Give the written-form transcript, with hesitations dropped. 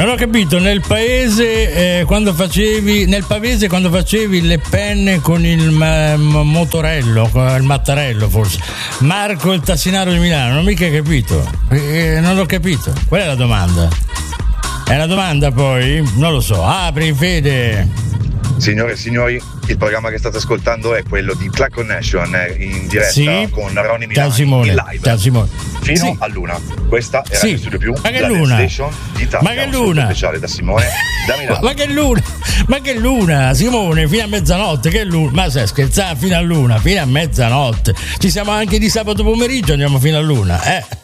Non ho capito, nel pavese quando facevi le penne con il motorello, con il mattarello forse. Marco il tassinaro di Milano, non ho mica capito. Non l'ho capito. Qual è la domanda? È una domanda poi? Non lo so. Apri, Fede. Signore e signori, il programma che state ascoltando è quello di Clack Connection in diretta con Ronny Milano in live fino all'una. Questa è Radio Studio Più, la Station d'Italia. Ma che luna? Speciale da Simone da Milano. Ma che luna, Simone, fino a mezzanotte, che luna? Ma stai scherzando, fino a mezzanotte. Ci siamo anche di sabato pomeriggio, andiamo fino a luna,